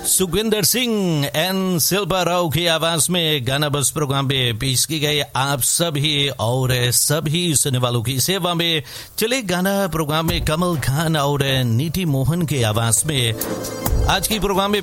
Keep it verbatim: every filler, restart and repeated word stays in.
Sukhvinder Singh and Shilpa राव की आवाज में गाना बस प्रोग्राम में पेश की गई आप सभी और सभी सुनने वालों की सेवा में चले गाना प्रोग्राम में कमल खान और नीति मोहन के आवाज में आज की प्रोग्राम में